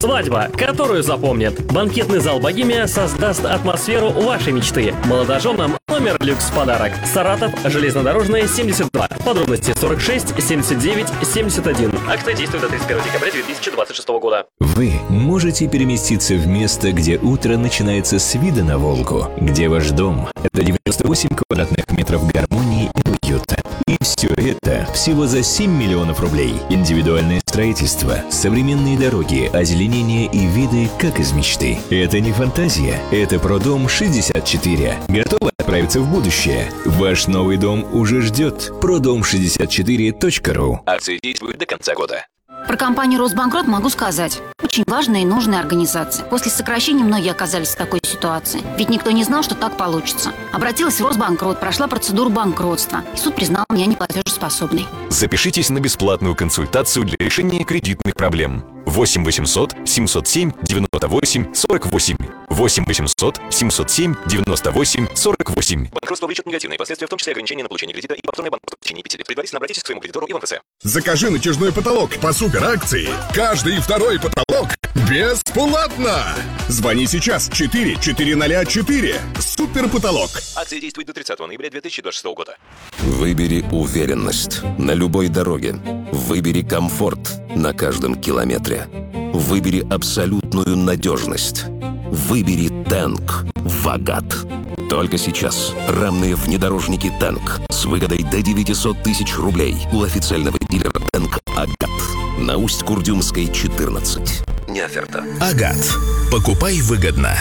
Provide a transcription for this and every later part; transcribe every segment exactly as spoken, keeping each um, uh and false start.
Свадьба, которую запомнят. Банкетный зал «Богемия» создаст атмосферу вашей мечты. Молодоженам номер люкс в подарок. Саратов, железнодорожная, семьдесят два. Подробности сорок шесть семьдесят девять семьдесят один. Акция действует до тридцать первого декабря две тысячи двадцать шестого года. Вы можете переместиться в место, где утро начинается с вида на Волгу, где ваш дом – это девяносто восемь квадратных метров гармонии и уюта. И все это всего за семь миллионов рублей. Индивидуальное строительство, современные дороги, озеленение и виды, как из мечты. Это не фантазия, это Продом шестьдесят четыре. Готовы отправиться в будущее? Ваш новый дом уже ждет. продом шестьдесят четыре точка ру. Акция действует до конца года. Про компанию «Росбанкрот» могу сказать. Очень важная и нужная организация. После сокращения многие оказались в такой ситуации. Ведь никто не знал, что так получится. Обратилась в Росбанкрот, прошла процедуру банкротства. И суд признал меня неплатежеспособной. Запишитесь на бесплатную консультацию для решения кредитных проблем. восемь восемьсот семьсот семь девяносто восемь сорок восемь. восемь восемьсот семьсот семь девяносто восемь сорок восемь. Банкротство влечет негативные последствия, в том числе ограничения на получение кредита и повторное банкротство в течение пяти лет. Предварительно обратитесь к своему кредитору и в МФЦ. Закажи натяжной потолок по суперакции. Каждый второй потолок бесплатно. Звони сейчас четыре четыре ноль четыре. Суперпотолок. Акция действует до тридцатого ноября две тысячи двадцать шестого года. Выбери уверенность на любой дороге. Выбери комфорт на каждом километре. Выбери абсолютную надежность. Выбери Тэнк «Агат». Только сейчас рамные внедорожники Тэнк с выгодой до девятьсот тысяч рублей у официального дилера Тэнк «Агат» на Усть-Курдюмской, четырнадцать. Не оферта. «Агат». Покупай выгодно.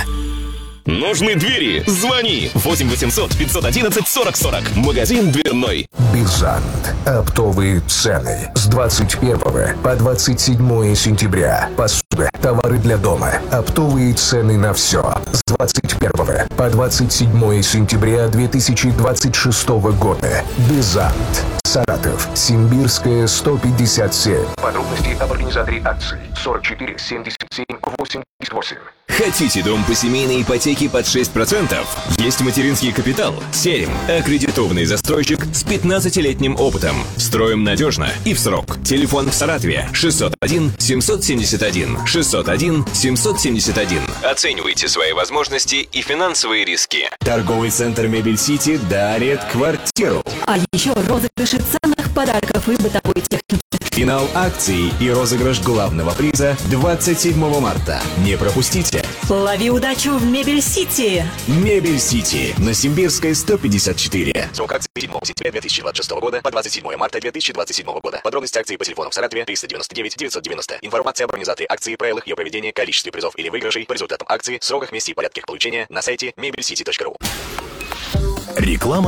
Нужны двери? Звони! восемь восемьсот пятьсот одиннадцать сорок сорок. Магазин дверной. Бизант. Оптовые цены. С двадцать первого по двадцать седьмое сентября. Посуда. Товары для дома. Оптовые цены на все. С двадцать первого по двадцать седьмое сентября две тысячи двадцать шестого года. Бизант. Саратов. Симбирская, сто пятьдесят семь. Подробности об организаторе акции. сорок четыре семьдесят семь восемьдесят восемь. Хотите дом по семейной ипотеке под шесть процентов? Есть материнский капитал. Серим. Аккредитованный застройщик с пятнадцатилетним опытом. Строим надежно и в срок. Телефон в Саратове шестьсот один семьсот семьдесят один. шестьсот один семьсот семьдесят один. Оценивайте свои возможности и финансовые риски. Торговый центр «Мебель Сити» дарит квартиру. А еще розыгрыши ценных подарков и бытовой техники. Финал акции и розыгрыш главного приза двадцать седьмого марта. Не пропустите. Лови удачу в «Мебель Сити». «Мебель Сити» на Симбирской, сто пятьдесят четыре. Срок акции седьмого сентября две тысячи двадцать шестого года по двадцать седьмое марта две тысячи двадцать седьмого года. Подробности акции по телефону в Саратове триста девяносто девять девятьсот девяносто. Информация об организации акции, правилах ее проведения, количестве призов или выигрышей по результатам акции, сроках, месте и порядке их получения на сайте мебель сити точка ру. Реклама